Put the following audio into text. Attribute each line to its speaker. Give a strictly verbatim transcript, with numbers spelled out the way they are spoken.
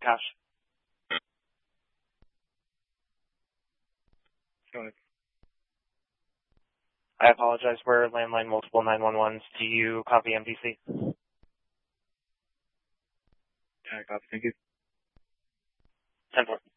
Speaker 1: Cash.
Speaker 2: Go ahead.
Speaker 1: I apologize. We're landline multiple nine one ones. Do you copy M D C?
Speaker 2: Yeah, I copy. Thank you.
Speaker 1: ten four.